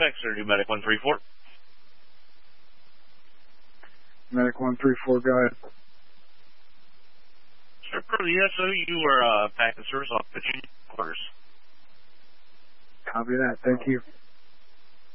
suspects are new Medic 134. Medic 134, go ahead. Sir, per the SO, you are back in service off Virginia quarters. Copy that. Thank you.